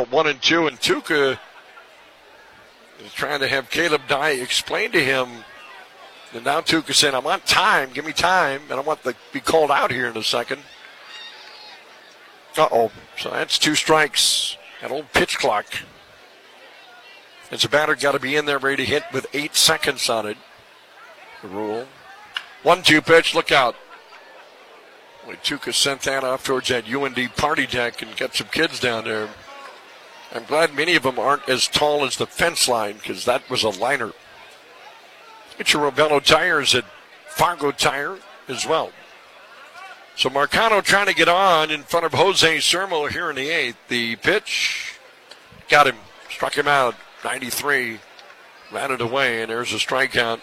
at 1-2, and Tuca is trying to have Caleb Dye explain to him. And now Tuca saying, I want time, give me time, and I want to be called out here in a second. So that's 2 strikes. That old pitch clock. As a batter, got to be in there ready to hit with 8 seconds on it. The rule. 1-2 pitch, look out. Boy, Tuca sent that off towards that UND party deck and got some kids down there. I'm glad many of them aren't as tall as the fence line because that was a liner. Get your Robello tires at Fargo Tire as well. So Marcano trying to get on in front of Jose Sermo here in the 8th. The pitch got him, struck him out. 93, ran it away, and there's a strikeout.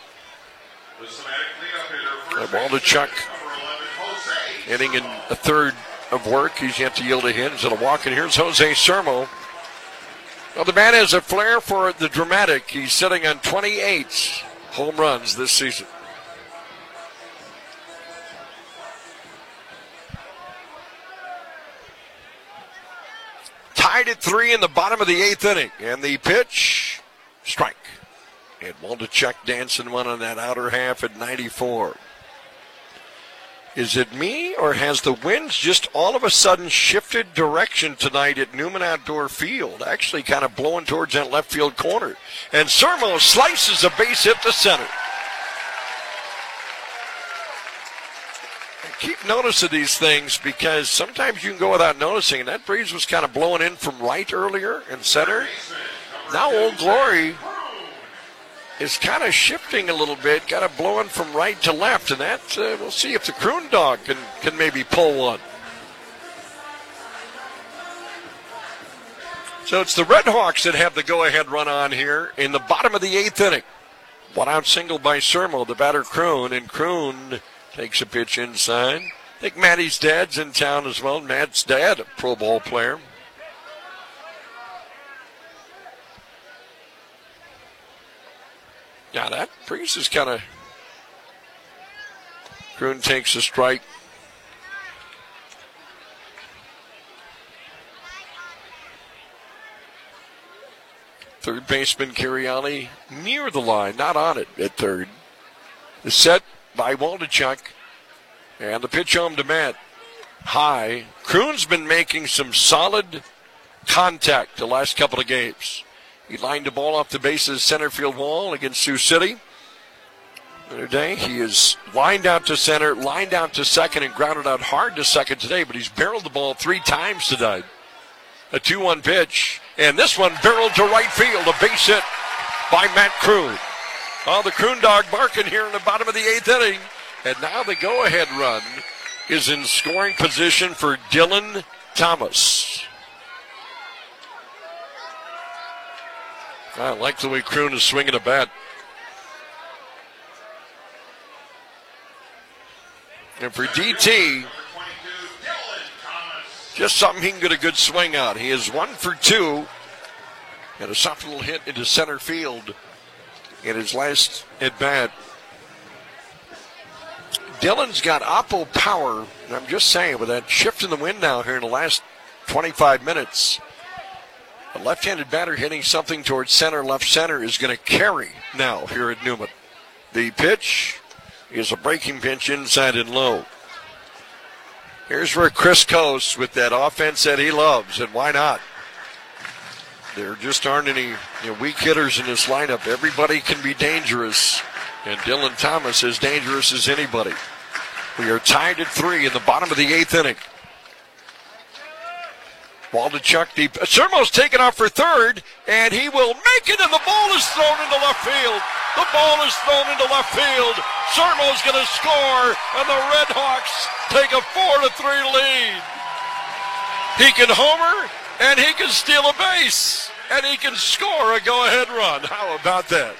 Waldachuk hitting in a third of work. He's yet to yield a hit instead of walking. Here's Jose Sermo. Well, the man has a flair for the dramatic. He's sitting on 28 home runs this season. Tied at 3 in the bottom of the 8th inning. And the pitch, strike. And Waldachuk dancing one on that outer half at 94. Is it me, or has the winds just all of a sudden shifted direction tonight at Newman Outdoor Field? Actually kind of blowing towards that left field corner. And Sermo slices a base hit to center. Keep notice of these things because sometimes you can go without noticing. And that breeze was kind of blowing in from right earlier in center. Now Old Glory is kind of shifting a little bit, kind of blowing from right to left. And that, we'll see if the Croon dog can maybe pull one. So it's the Red Hawks that have the go-ahead run on here in the bottom of the 8th inning. 1-out single by Sermo, the batter Croon, and Croon takes a pitch inside. I think Mattie's dad's in town as well. Matt's dad, a Pro Bowl player. Yeah, that breeze is kind of... Croon takes a strike. Third baseman Cariani near the line, not on it at third. The set by Waldachuk. And the pitch home to Matt. High. Croon's been making some solid contact the last couple of games. He lined the ball off the base's center field wall against Sioux City. The other day, he is lined out to center, lined out to second, and grounded out hard to second today, but he's barreled the ball 3 times today. A 2-1 pitch, and this one barreled to right field, a base hit by Matt Croon. Oh, the Croon dog barking here in the bottom of the 8th inning. And now the go-ahead run is in scoring position for Dylan Thomas. I like the way Croon is swinging a bat. And for DT, just something he can get a good swing on. He is 1 for 2. Had a soft little hit into center field in his last at-bat. Dylan's got oppo power, and I'm just saying, with that shift in the wind now here in the last 25 minutes, a left-handed batter hitting something towards center, left center is going to carry now here at Newman. The pitch is a breaking pitch inside and low. Here's where Chris Coase with that offense that he loves, and why not? There just aren't any weak hitters in this lineup. Everybody can be dangerous, and Dylan Thomas is dangerous as anybody. We are tied at 3 in the bottom of the 8th inning. Waldachuk deep. Sermo's taken off for third, and he will make it, and the ball is thrown into left field. The ball is thrown into left field. Sermo's going to score, and the Red Hawks take a 4-3 lead. He can homer, and he can steal a base, and he can score a go-ahead run. How about that?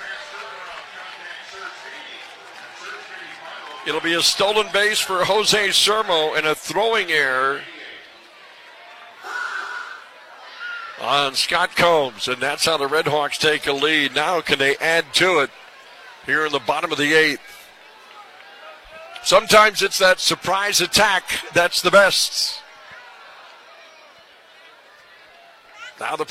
It'll be a stolen base for Jose Sermo and a throwing error on Scott Combs, and that's how the Red Hawks take a lead. Now can they add to it here in the bottom of the 8th? Sometimes it's that surprise attack that's the best. Now the